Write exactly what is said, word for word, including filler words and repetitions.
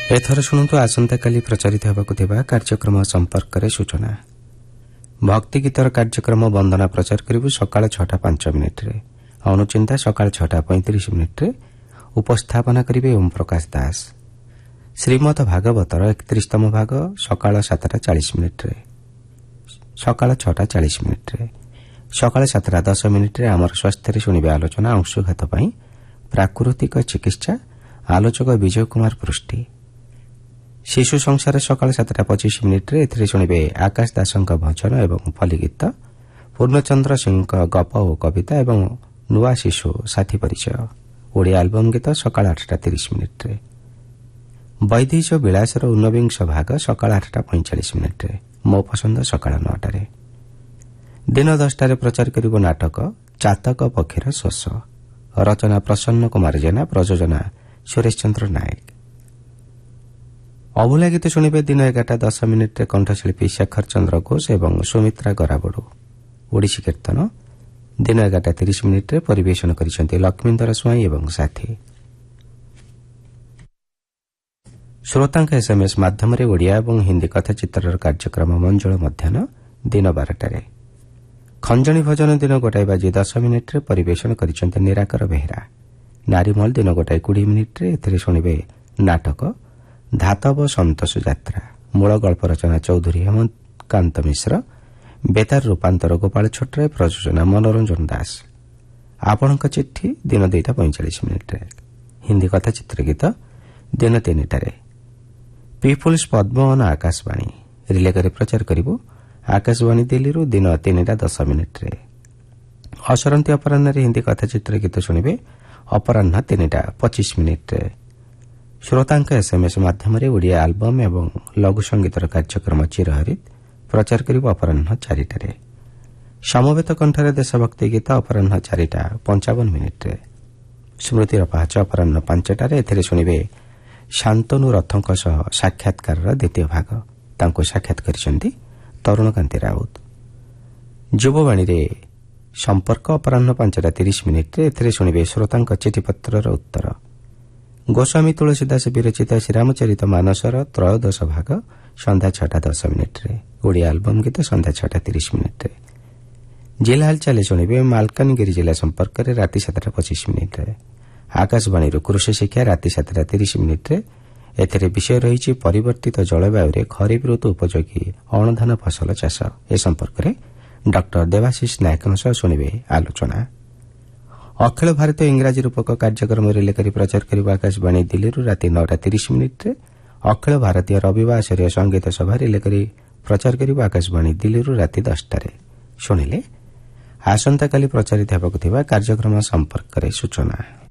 एथर शुणु आसंताकाली प्रचारित होगाकु कार्यक्रम संपर्क में सूचना। भक्ति गीतर कार्यक्रम वंदना प्रचार करू सकाळ छटा पांच मिनिट्रे, अनुचिंता सकाळ छटा पैंतीस मिनिट्रे उपस्थापना करेंगे ओम प्रकाश दास। श्रीमद भागवतर एकतीसतम भाग सकाळ सातटा चालीस मिनिट्रे, सकाळ छटा चालीस मिनिट्रे, सकाळ सातटा दस मिनिट्रे आमर स्वास्थ्य शुणवे आलोचना अंशुघात प्राकृतिक चिकित्सा, आलोचक विजय कुमार पृष्टि। शिशु संसार सकाळ सातटा पचिश मिनिट्रे एथिरे शुणवे आकाश दासଙ୍କ भजन एवं फली गीत, पूर्णचंद्र सिंह गप और कविता एवं नुआ शिशु साथी परिचय। ओडिया आलबम गीत सकाळ आठटा तीस मिनिट्रे। वैदेश विलासर ऊनविंश भाग सकाळ आठटा पैंचाश मिनिट्रे, मो पसंद सकाळ नौटारे। दिन दसटार प्रचार करिबो नाटक चातक पक्षीर शोष। रचना प्रसन्न कुमार जेना, प्रयोजना सुरेश चंद्र नायक। अभुला गीत शुणवे दिन एगारटा दस मिनिट्रे कंठशिल्पी शेखर चंद्र घोष एवं सुमित्रा गराबड़ू। ओडिशी कीर्तन दिन एगारटा तीस मिनिट्रे परिवेशन करिसेंती लक्ष्मींदर स्वाई एवं साथी। श्रोतांक एसएमएस माध्यम ओडिया एवं हिंदी कथाचित्र कार्यक्रम मंजुल मध्याह्न दिन बारटारे। खंजणी भजन दिन गोटाए बाजी दस मिनिट्रे परिवेशन करिसेंती निराकर बेहरा। नारीमल दिन गोटाए बीस मिनिट्रे एथिरे शुणवे नाटक धातव संतोष यात्रा। मूल गल्प रचना चौधरी हेमकांत मिश्र, बेतार रूपांतर गोपाल छोटराय, प्रयोजना मनोरंजन दास। आपणक चिट्ठी दिन दुईटा पैंचाश मिनिट्रे। हिंदी कथाचित्र गीत दिन तीनटारे। पीपुल्स पद्मवन आकाशवाणी रिले कर प्रचार करिबो आकाशवाणी दिल्ली दिन तीनटा दस मिनिट्रे। असरंती अपराह हिंदी कथाचित्र गीत शुणवे अपराह तीनटा पचिश मिनिट्रे। श्रोतांक एसएमएस माध्यम ओडिया आलबम एवं लघु संगीतर कार्यक्रम चिरहरित प्रचार करिबो अपराह चारिटारे। समवेत कंठरे देशभक्ति गीत अपराह चारिटा पंचावन मिनिट्रे। स्मृतिर पहाच अपराह पांचटारे एथिरे शुणवे शांतनु रथों सह साक्षात्कार द्वितीय भाग। तांको साक्षात करिसेंती तरुणकांति राउत। युववाणी रे संपर्क अपराह पांचटा तीस मिनिट्रे एथिरे शुणवे श्रोतांक चिठीपत्रर उत्तर। गोस्वामी तुलसीदास विरचित श्रीरामचरित मानसर त्रयोदश भाग संध्या छटा दस मिनिट्रे। ओडिया आलबम गीत संध्या छटा तीस मिनिट्रे। जिला हालचाल शुणवे मालकानगिरी जिला संपर्क में राति सातटा पचिश मिनिट्रे। आकाशवाणी कृषि शिक्षा राति सातटा तीस मिनिट्रे। एथिरे विषय रही परिवर्तित जलवायु खरीफ ऋतु उपयोगी अणधान फसल चाष। ए संपर्क में डॉक्टर देवाशीष नायक शुणवे आलोचना। अखिल भारतीय इंग्राजी रूपक कार्यक्रम रिले कर प्रचार कर आकाशवाणी दिल्ली राति नौटा तीस मिनिट्रे। अखिल भारतीय रविवार संगीत सभा रिले कर प्रचार कर आकाशवाणी दिल्ली राति दसटारे। शुणिले आसंताकाली प्रचारित होगाकु कार्यक्रम संपर्क में सूचना।